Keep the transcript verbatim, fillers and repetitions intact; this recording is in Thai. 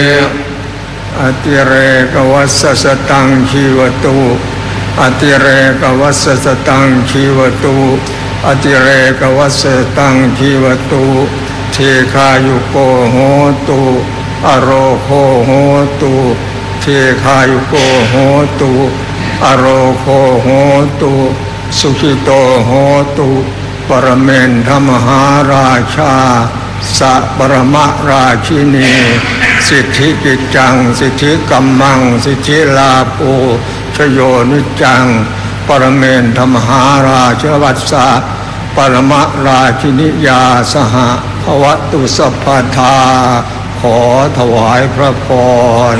อติเรกวัสสตังชีวตุอติเรกวัสสตังชีวตุอติเรกวัสสตังชีวตุเทคายุโกโหตุอโรโคโหตุเทคายุโกโหตุอโรโคโหตุสุขิโตโหตุปรเมนทมหาราชาสัปรมราชินีสิทธิกิจจังสิทธิกัมมังสิทธิลาโภชโยนิจังปรเมนทมหาราชวัสสะปรมราชินิยาสหภวตุสัพพทาขอถวายพระพร